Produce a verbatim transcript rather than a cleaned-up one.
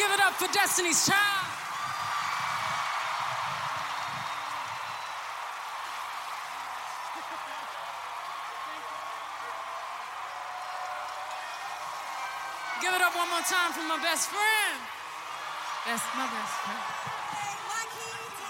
Give it up for Destiny's Child. Give it up one more time for my best friend. That's my best friend.